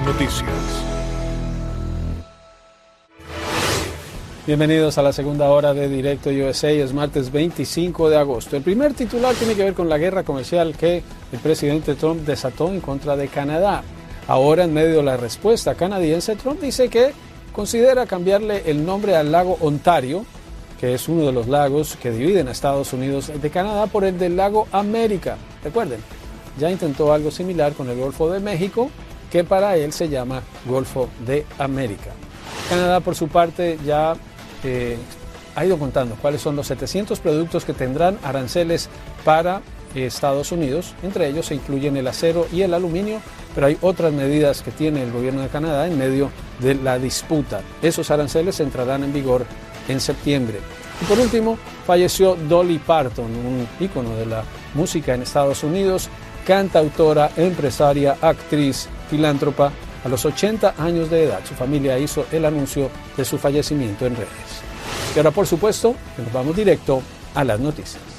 Noticias. Bienvenidos a la segunda hora de Directo USA. Es martes 25 de agosto. El primer titular tiene que ver con la guerra comercial que el presidente Trump desató en contra de Canadá. Ahora, en medio de la respuesta canadiense, Trump dice que considera cambiarle el nombre al lago Ontario, que es uno de los lagos que dividen a Estados Unidos de Canadá, por el del lago América. Recuerden, ya intentó algo similar con el Golfo de México, que para él se llama Golfo de América. Canadá, por su parte, ya ha ido contando cuáles son los 700 productos que tendrán aranceles para Estados Unidos. Entre ellos se incluyen el acero y el aluminio, pero hay otras medidas que tiene el gobierno de Canadá en medio de la disputa. Esos aranceles entrarán en vigor en septiembre. Y por último, falleció Dolly Parton, un ícono de la música en Estados Unidos, cantautora, empresaria, actriz, filántropa, a los 80 años de edad. Su familia hizo el anuncio de su fallecimiento en redes. Y ahora, por supuesto, nos vamos directo a las noticias.